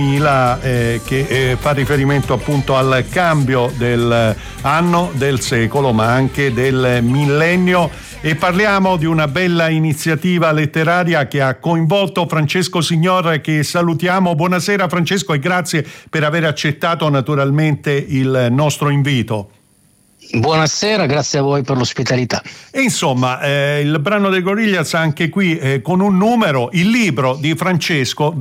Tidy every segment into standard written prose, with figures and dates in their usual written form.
che fa riferimento appunto al cambio del anno, del secolo, ma anche del millennio, e parliamo di una bella iniziativa letteraria che ha coinvolto Francesco Signor, che salutiamo. Buonasera Francesco e grazie per aver accettato naturalmente il nostro invito. Buonasera, grazie a voi per l'ospitalità. E insomma, il brano dei Gorillaz anche qui con un numero, il libro di Francesco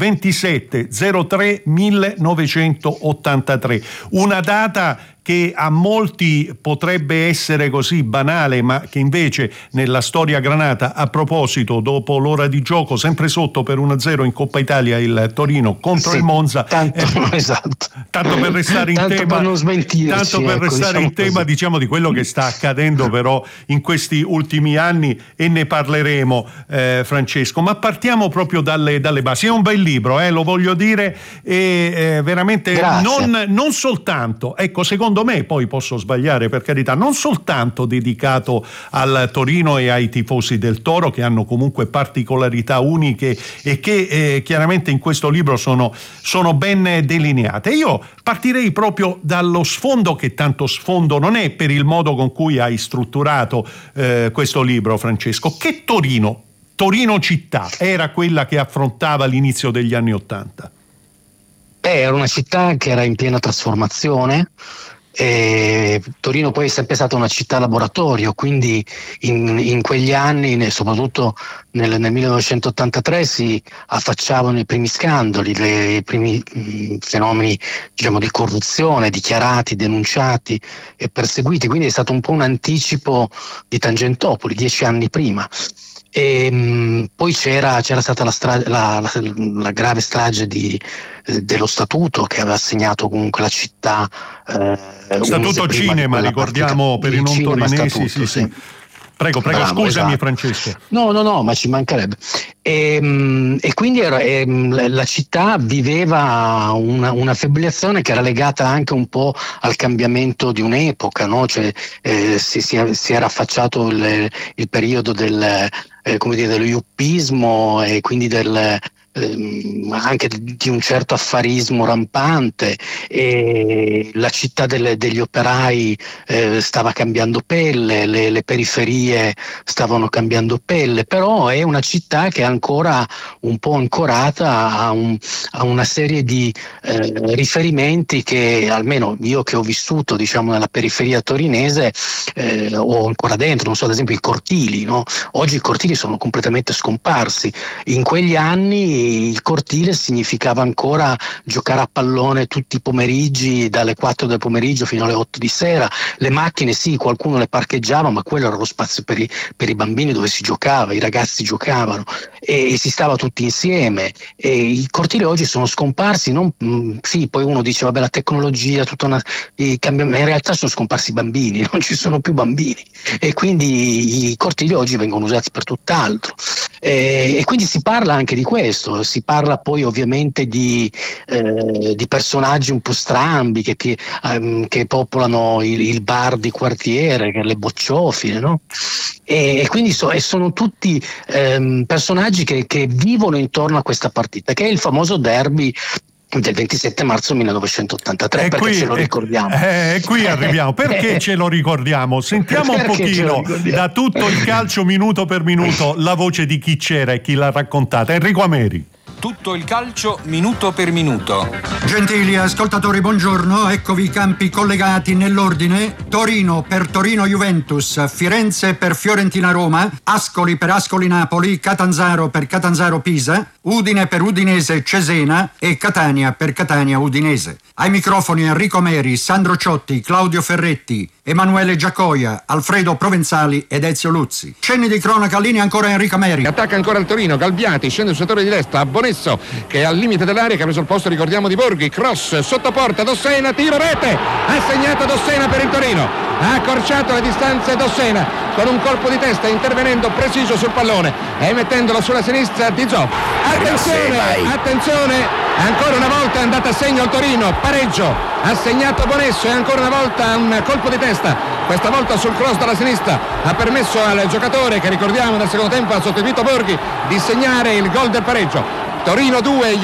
27/03/1983, una data che a molti potrebbe essere così banale, ma che invece nella storia granata, a proposito, dopo l'ora di gioco, sempre sotto per 1-0 in Coppa Italia il Torino contro il Monza, esatto. Tanto per restare in tanto tema, per non smentirci, tanto per restare diciamo in tema, diciamo, di quello che sta accadendo però in questi ultimi anni, e ne parleremo, Francesco, ma partiamo proprio dalle basi. È un bel libro, lo voglio dire, e veramente non soltanto, ecco, secondo me, poi posso sbagliare per carità, non soltanto dedicato al Torino e ai tifosi del Toro, che hanno comunque particolarità uniche e che chiaramente in questo libro sono ben delineate. Io partirei proprio dallo sfondo, che tanto sfondo non è, per il modo con cui hai strutturato questo libro, Francesco. Che Torino città era quella che affrontava l'inizio degli anni '80? Era una città che era in piena trasformazione. Torino poi è sempre stata una città laboratorio, quindi in quegli anni, soprattutto nel 1983, si affacciavano i primi scandali, i primi fenomeni, diciamo, di corruzione dichiarati, denunciati e perseguiti, quindi è stato un po' un anticipo di Tangentopoli 10 anni prima. E poi c'era stata la grave strage dello Statuto, che aveva segnato comunque la città. Statuto Cinema, ricordiamo per i non torinesi. Sì. Prego, bravo, scusami, esatto. Francesco. No, ma ci mancherebbe. E quindi la città viveva una fibrillazione che era legata anche un po' al cambiamento di un'epoca, no? Cioè, si era affacciato il periodo dello yuppismo, e quindi anche di un certo affarismo rampante, e la città degli operai stava cambiando pelle, le periferie stavano cambiando pelle, però è una città che è ancora un po' ancorata a una serie di riferimenti che, almeno io che ho vissuto, diciamo, nella periferia torinese, ho ancora dentro. Non so, ad esempio i cortili, no? Oggi i cortili sono completamente scomparsi. In quegli anni il cortile significava ancora giocare a pallone tutti i pomeriggi, dalle 4 del pomeriggio fino alle 8 di sera. Le macchine, sì, qualcuno le parcheggiava, ma quello era lo spazio per i bambini, dove si giocava, i ragazzi giocavano e si stava tutti insieme. E i cortili oggi sono scomparsi. Sì, poi uno dice vabbè, la tecnologia, i cambiamenti, ma in realtà sono scomparsi i bambini, non ci sono più bambini, e quindi i cortili oggi vengono usati per tutt'altro. E quindi si parla anche di questo, si parla poi ovviamente di personaggi un po' strambi che popolano il bar di quartiere, le bocciofile, no? E quindi sono tutti personaggi che vivono intorno a questa partita, che è il famoso derby del 27 marzo 1983, perché ce lo ricordiamo. Qui arriviamo. Perché ce lo ricordiamo? Sentiamo un pochino da tutto il calcio, minuto per minuto, la voce di chi c'era e chi l'ha raccontata. Enrico Ameri. Tutto il calcio minuto per minuto. Gentili ascoltatori, buongiorno. Eccovi i campi collegati nell'ordine: Torino per Torino Juventus, Firenze per Fiorentina Roma, Ascoli per Ascoli Napoli, Catanzaro per Catanzaro Pisa, Udine per Udinese Cesena e Catania per Catania Udinese. Ai microfoni Enrico Meri, Sandro Ciotti, Claudio Ferretti, Emanuele Giacoia, Alfredo Provenzali ed Ezio Luzzi. Cenni di cronaca, linea ancora Enrico Meri. Attacca ancora il Torino, Galbiati scende sul settore di destra, Bonesso che è al limite dell'area, che ha preso il posto, ricordiamo, di Borghi, cross sotto porta, Dossena, tiro, rete, ha segnato Dossena per il Torino, ha accorciato le distanze Dossena con un colpo di testa, intervenendo preciso sul pallone e mettendolo sulla sinistra di Zoff. Attenzione, ancora una volta è andata a segno il Torino, pareggio, ha segnato Bonesso e ancora una volta un colpo di testa, questa volta sul cross dalla sinistra, ha permesso al giocatore che, ricordiamo, nel secondo tempo ha sostituito Borghi, di segnare il gol del pareggio. Torino 2